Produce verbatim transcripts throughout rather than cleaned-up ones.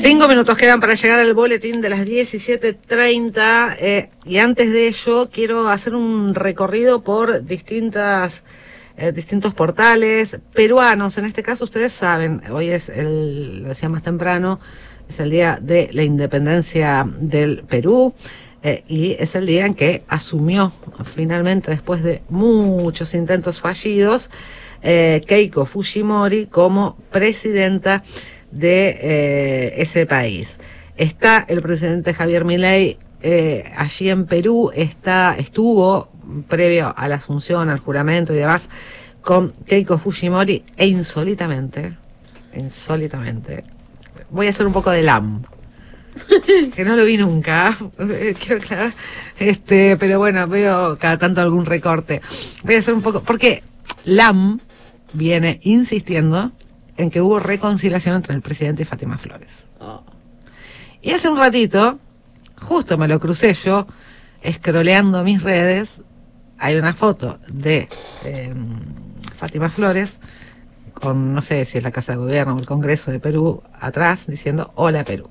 Cinco minutos quedan para llegar al boletín de las diecisiete treinta eh, y antes de ello quiero hacer un recorrido por distintas eh, distintos portales peruanos. En este caso, ustedes saben, hoy es el, lo decía más temprano, es el día de la independencia del Perú eh, y es el día en que asumió finalmente, después de muchos intentos fallidos, eh, Keiko Fujimori como presidenta de eh, ese país. Está el presidente Javier Milei eh, allí en Perú, está, estuvo previo a la asunción, al juramento y demás, con Keiko Fujimori e insólitamente, insólitamente, voy a hacer un poco de LAM, que no lo vi nunca, quiero aclarar, este, pero bueno, veo cada tanto algún recorte. Voy a hacer un poco, porque LAM viene insistiendo en que hubo reconciliación entre el presidente y Fátima Flores. Oh. Y hace un ratito, justo me lo crucé yo, escroleando mis redes, hay una foto de eh, Fátima Flores, con no sé si es la Casa de Gobierno o el Congreso de Perú, atrás, diciendo hola Perú.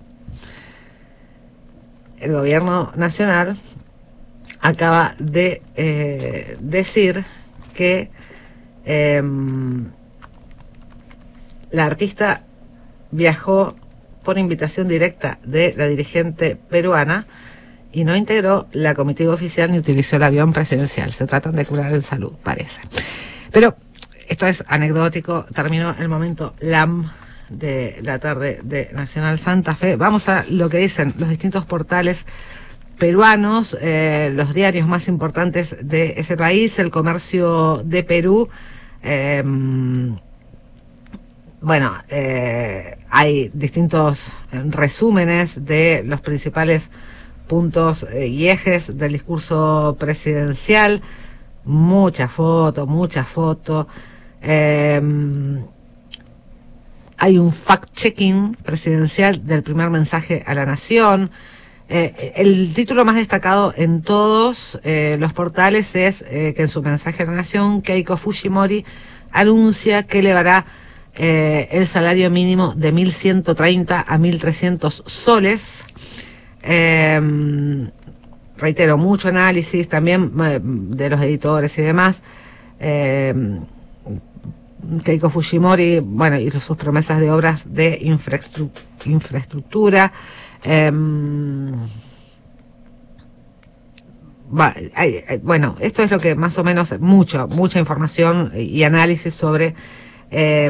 El gobierno nacional acaba de eh, decir que eh, la artista viajó por invitación directa de la dirigente peruana y no integró la comitiva oficial ni utilizó el avión presidencial. Se tratan de curar en salud, parece. Pero esto es anecdótico. Terminó el momento LAM de la tarde de Nacional Santa Fe. Vamos a lo que dicen los distintos portales peruanos, eh, los diarios más importantes de ese país, el Comercio de Perú. Eh, Bueno, eh, hay distintos resúmenes de los principales puntos eh, y ejes del discurso presidencial. Mucha foto, mucha foto. Eh, hay un fact-checking presidencial del primer mensaje a la nación. Eh, el título más destacado en todos eh, los portales es eh, que en su mensaje a la nación, Keiko Fujimori anuncia que elevará Eh, el salario mínimo de mil ciento treinta a mil trescientos soles. Eh, reitero, mucho análisis también eh, de los editores y demás. Eh, Keiko Fujimori, bueno, y sus promesas de obras de infraestru infraestructura. Eh, va, hay, hay, bueno, esto es lo que más o menos, mucho, mucha información y análisis sobre Eh,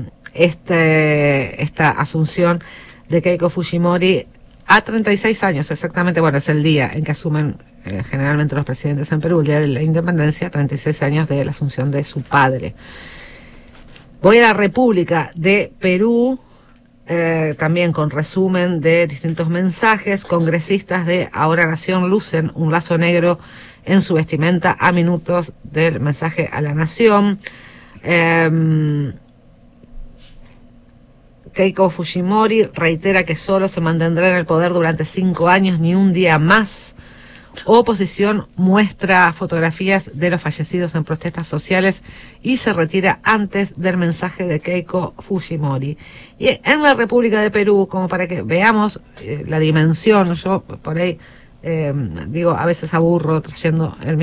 este, esta asunción de Keiko Fujimori a treinta y seis años, exactamente, bueno, es el día en que asumen eh, generalmente los presidentes en Perú, el día de la independencia, treinta y seis años de la asunción de su padre. Voy a la República de Perú, eh, también con resumen de distintos mensajes. Congresistas de Ahora Nación lucen un lazo negro en su vestimenta a minutos del mensaje a la nación. Eh, Keiko Fujimori reitera que solo se mantendrá en el poder durante cinco años, ni un día más. Oposición muestra fotografías de los fallecidos en protestas sociales y se retira antes del mensaje de Keiko Fujimori. Y en la República de Perú, como para que veamos eh, la dimensión, yo por ahí eh, digo, a veces aburro trayendo el